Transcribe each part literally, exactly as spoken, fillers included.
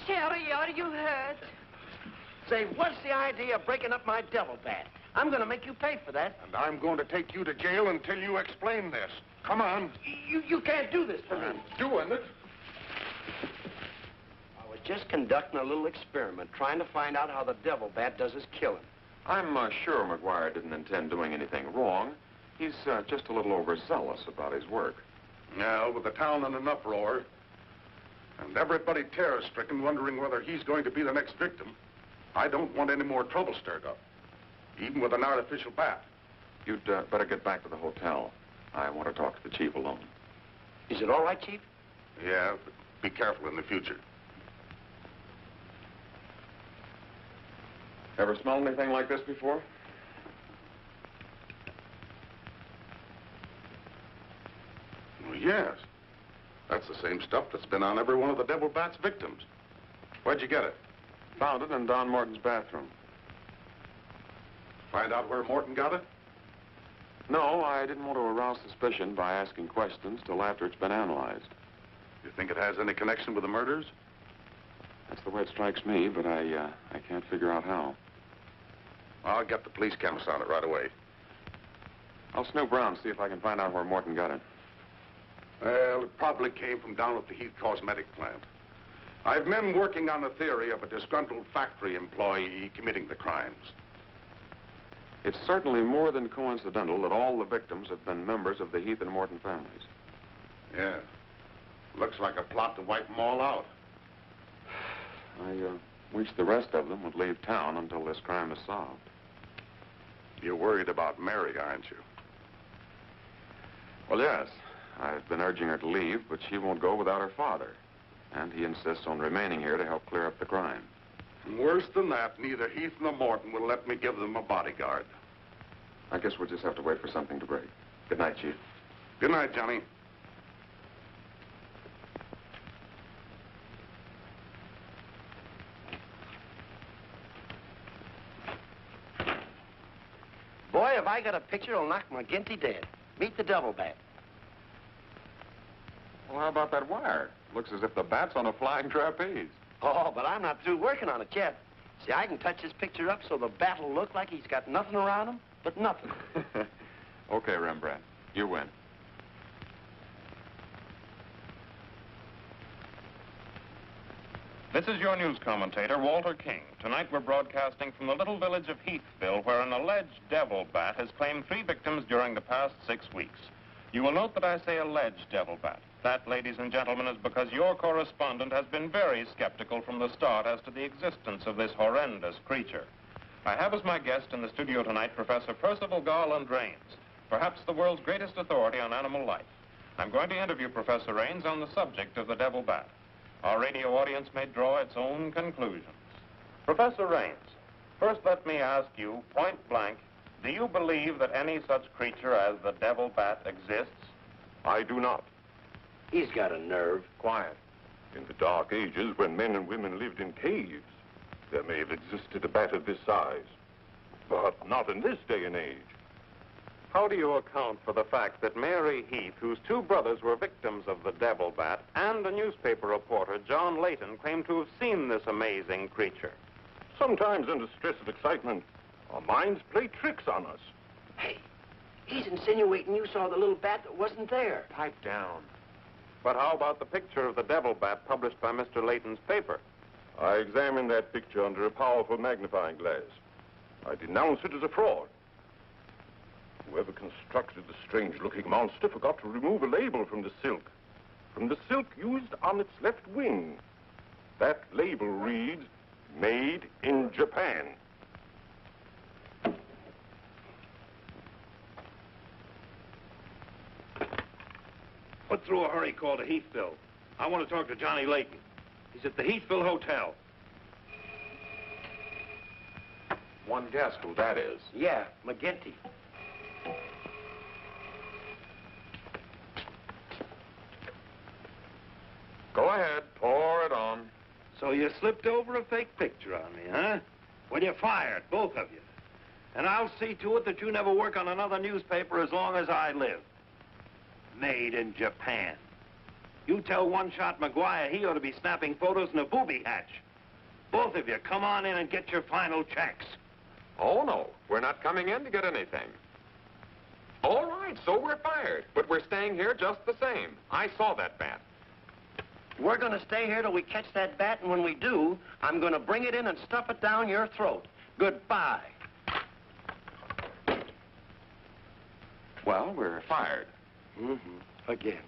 Sherry, are you hurt? Say, what's the idea of breaking up my devil bat? I'm going to make you pay for that. And I'm going to take you to jail until you explain this. Come on. You, you can't do this to me. I'm doing it. I was just conducting a little experiment, trying to find out how the devil bat does his killing. I'm uh, sure McGuire didn't intend doing anything wrong. He's uh, just a little overzealous about his work. Now, with the town in an uproar, and everybody terror-stricken, wondering whether he's going to be the next victim, I don't want any more trouble stirred up, even with an artificial bat. You'd uh, better get back to the hotel. I want to talk to the chief alone. Is it all right, Chief? Yeah, but be careful in the future. Ever smelled anything like this before? Well, yes. That's the same stuff that's been on every one of the devil bat's victims. Where'd you get it? Found it in Don Morton's bathroom. Find out where Morton got it? No, I didn't want to arouse suspicion by asking questions till after it's been analyzed. You think it has any connection with the murders? That's the way it strikes me, but I, uh, I can't figure out how. I'll get the police chemist on it right away. I'll snoop around, see if I can find out where Morton got it. Well, it probably came from down at the Heath Cosmetic plant. I've men working on the theory of a disgruntled factory employee committing the crimes. It's certainly more than coincidental that all the victims have been members of the Heath and Morton families. Yeah. Looks like a plot to wipe them all out. I uh, wish the rest of them would leave town until this crime is solved. You're worried about Mary, aren't you? Well, yes. I've been urging her to leave, but she won't go without her father. And he insists on remaining here to help clear up the crime. And worse than that, neither Heath nor Morton will let me give them a bodyguard. I guess we'll just have to wait for something to break. Good night, Chief. Good night, Johnny. Boy, if I got a picture, it'll knock McGinty dead. Meet the devil bat. Well, how about that wire? Looks as if the bat's on a flying trapeze. Oh, but I'm not through working on it yet. See, I can touch this picture up so the bat will look like he's got nothing around him but nothing. Okay, Rembrandt. You win. This is your news commentator, Walter King. Tonight we're broadcasting from the little village of Heathville, where an alleged devil bat has claimed three victims during the past six weeks. You will note that I say alleged devil bat. That, ladies and gentlemen, is because your correspondent has been very skeptical from the start as to the existence of this horrendous creature. I have as my guest in the studio tonight Professor Percival Garland Rains, perhaps the world's greatest authority on animal life. I'm going to interview Professor Rains on the subject of the devil bat. Our radio audience may draw its own conclusions. Professor Rains, first let me ask you, point blank, do you believe that any such creature as the devil bat exists? I do not. He's got a nerve. Quiet. In the dark ages, when men and women lived in caves, there may have existed a bat of this size. But not in this day and age. How do you account for the fact that Mary Heath, whose two brothers were victims of the devil bat, and a newspaper reporter, John Layton, claimed to have seen this amazing creature? Sometimes under stress of excitement, our minds play tricks on us. Hey, he's insinuating you saw the little bat that wasn't there. Pipe down. But how about the picture of the devil bat published by Mister Layton's paper? I examined that picture under a powerful magnifying glass. I denounce it as a fraud. Whoever constructed the strange-looking monster forgot to remove a label from the silk. From the silk used on its left wing. That label reads, Made in Japan. Put through a hurry call to Heathville. I want to talk to Johnny Layton. He's at the Heathville Hotel. One guess who that is. Yeah, McGinty. Go ahead, pour it on. So you slipped over a fake picture on me, huh? Well, you're fired, both of you. And I'll see to it that you never work on another newspaper as long as I live. Made in Japan. You tell One-Shot McGuire he ought to be snapping photos in a booby hatch. Both of you, come on in and get your final checks. Oh, no. We're not coming in to get anything. All right, so we're fired. But we're staying here just the same. I saw that bat. We're going to stay here till we catch that bat, and when we do, I'm going to bring it in and stuff it down your throat. Goodbye. Well, we're fired. Mm-hmm. Again.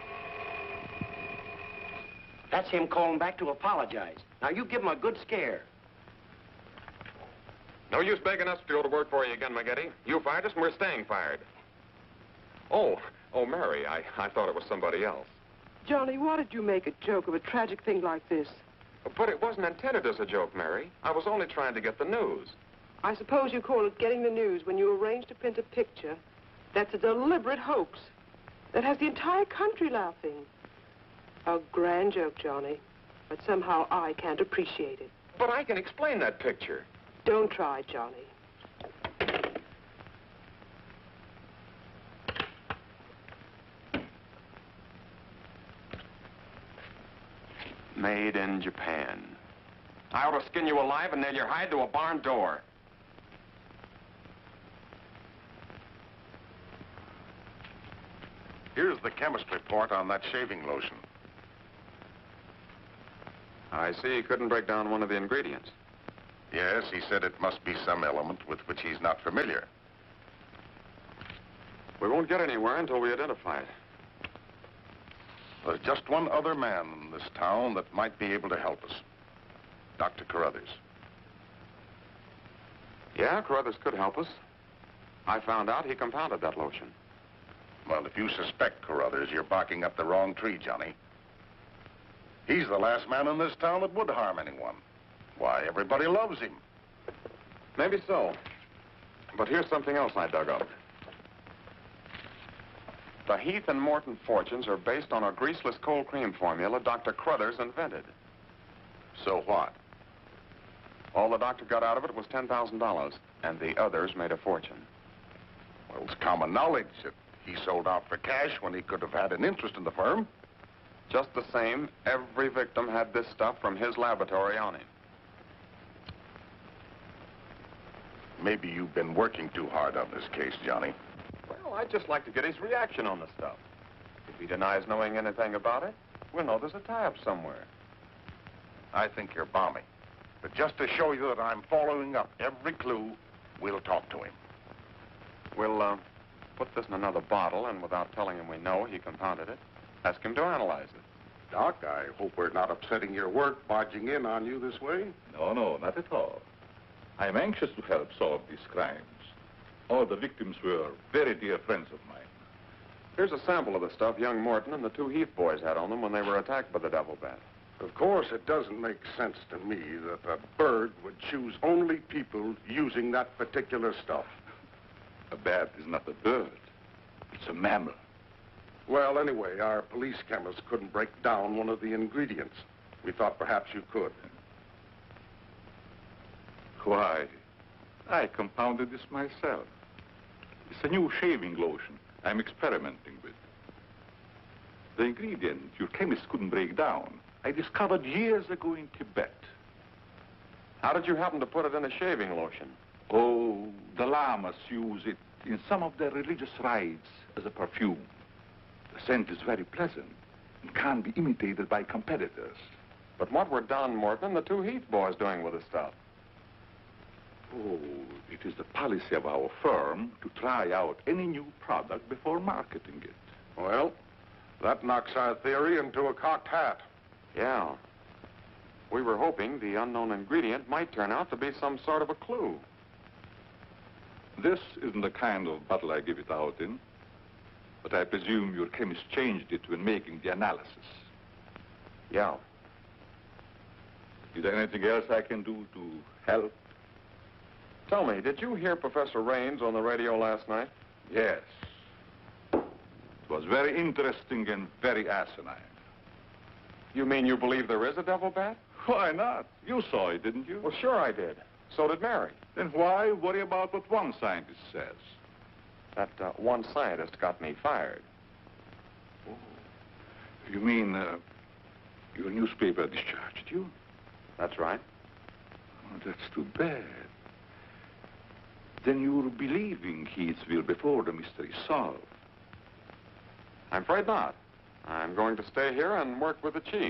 That's him calling back to apologize. Now, you give him a good scare. No use begging us to go to work for you again, McGetty. You fired us, and we're staying fired. Oh, oh, Mary, I, I thought it was somebody else. Johnny, why did you make a joke of a tragic thing like this? But it wasn't intended as a joke, Mary. I was only trying to get the news. I suppose you call it getting the news when you arrange to print a picture. That's a deliberate hoax that has the entire country laughing. A grand joke, Johnny, but somehow I can't appreciate it. But I can explain that picture. Don't try, Johnny. Made in Japan. I ought to skin you alive and nail your hide to a barn door. Here's the chemist report on that shaving lotion. I see he couldn't break down one of the ingredients. Yes, he said it must be some element with which he's not familiar. We won't get anywhere until we identify it. There's just one other man in this town that might be able to help us. Doctor Carruthers. Yeah, Carruthers could help us. I found out he compounded that lotion. Well, if you suspect Carruthers, you're barking up the wrong tree, Johnny. He's the last man in this town that would harm anyone. Why, everybody loves him. Maybe so. But here's something else I dug up. The Heath and Morton fortunes are based on a greaseless cold cream formula Doctor Carruthers invented. So what? All the doctor got out of it was ten thousand dollars, and the others made a fortune. Well, it's common knowledge that he sold out for cash when he could have had an interest in the firm. Just the same, every victim had this stuff from his laboratory on him. Maybe you've been working too hard on this case, Johnny. Well, I'd just like to get his reaction on the stuff. If he denies knowing anything about it, we'll know there's a tie-up somewhere. I think you're balmy. But just to show you that I'm following up every clue, we'll talk to him. We'll, uh, put this in another bottle, and without telling him we know he compounded it, ask him to analyze it. Doc, I hope we're not upsetting your work barging in on you this way. No, no, not at all. I am anxious to help solve these crimes. All the victims were very dear friends of mine. Here's a sample of the stuff young Morton and the two Heath boys had on them when they were attacked by the devil bat. Of course, it doesn't make sense to me that a bird would choose only people using that particular stuff. A bat is not a bird. It's a mammal. Well, anyway, our police chemist couldn't break down one of the ingredients. We thought perhaps you could. Why, I compounded this myself. It's a new shaving lotion I'm experimenting with. The ingredient your chemist couldn't break down, I discovered years ago in Tibet. How did you happen to put it in a shaving lotion? Oh, the lamas use it in some of their religious rites as a perfume. The scent is very pleasant and can't be imitated by competitors. But what were Don Morton and the two Heath boys doing with the stuff? Oh, it is the policy of our firm to try out any new product before marketing it. Well, that knocks our theory into a cocked hat. Yeah. We were hoping the unknown ingredient might turn out to be some sort of a clue. This isn't the kind of bottle I give it out in, but I presume your chemist changed it when making the analysis. Yeah. Is there anything else I can do to help? Tell me, did you hear Professor Raines on the radio last night? Yes. It was very interesting and very asinine. You mean you believe there is a devil bat? Why not? You saw it, didn't you? Well, sure I did. So did Mary. Then why worry about what one scientist says? That uh, one scientist got me fired. Oh. You mean uh, your newspaper discharged you? That's right. Oh, that's too bad. Then you'll be leaving Heathville before the mystery is solved. I'm afraid not. I'm going to stay here and work with the chief.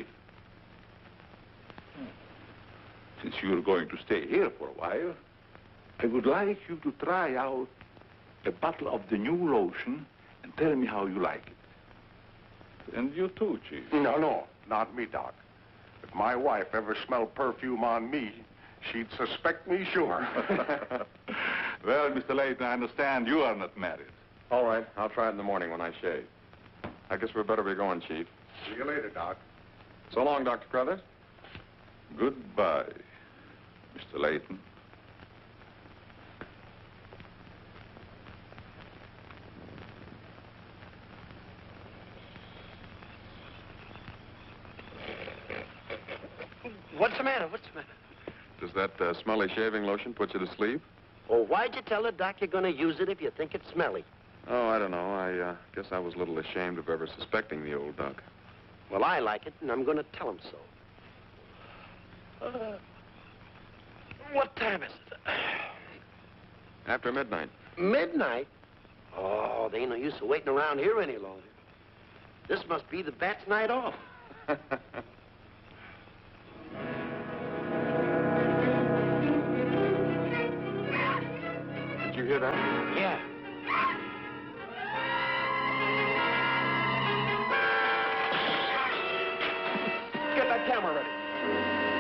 Since you're going to stay here for a while, I would like you to try out a bottle of the new lotion and tell me how you like it. And you too, Chief. No, no, not me, Doc. If my wife ever smelled perfume on me, she'd suspect me sure. Well, Mister Layton, I understand you are not married. All right, I'll try it in the morning when I shave. I guess we'd better be going, Chief. See you later, Doc. So long, Doctor Crothers. Goodbye, Mister Layton. What's the matter? What's the matter? Does that uh, smelly shaving lotion put you to sleep? Oh, why'd you tell the doc you're going to use it if you think it's smelly? Oh, I don't know. I uh, guess I was a little ashamed of ever suspecting the old duck. Well, I like it, and I'm going to tell him so. Uh, what time is it? After midnight. Midnight? Oh, there ain't no use of waiting around here any longer. This must be the bat's night off. Did you hear that? Yeah.